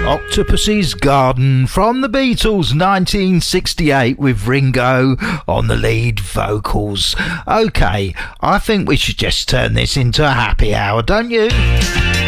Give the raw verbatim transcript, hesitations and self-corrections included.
Octopus's Garden from the Beatles, nineteen sixty-eight, with Ringo on the lead vocals. Okay, I think we should just turn this into a happy hour, don't you?